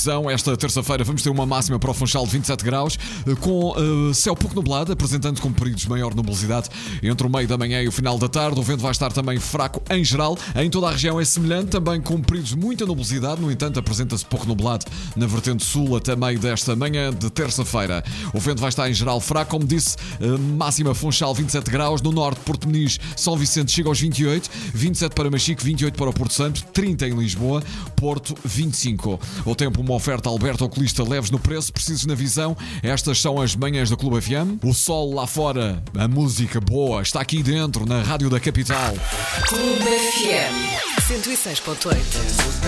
previsão. Esta terça-feira vamos ter uma máxima para o Funchal de 27 graus, com céu pouco nublado, apresentando com períodos de maior nubosidade entre o meio da manhã e o final da tarde. O vento vai estar também fraco em geral. Em toda a região é semelhante, também com períodos de muita nubosidade. No entanto, apresenta-se pouco nublado na vertente sul até meio desta manhã de terça-feira. O vento vai estar em geral fraco, como disse, máxima Funchal 27 graus. No norte, Porto Meniz, São Vicente chega aos 28, 27 para Machico, 28 para o Porto Santo, 30 em Lisboa, Porto 25. O tempo, uma oferta Alberto Oculista, leves no preço, precisos na visão. Estas são as manhãs da Clube FM. O sol lá fora, a música boa, está aqui dentro, na Rádio da Capital. Clube FM 106.8.